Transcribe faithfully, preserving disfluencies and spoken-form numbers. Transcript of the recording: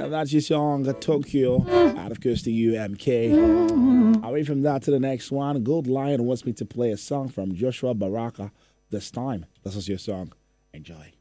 That's your song, Tokyo, out of course to U M K. Away from that to the next one, Gold Lion wants me to play a song from Joshua Baraka this time. This is your song. Enjoy.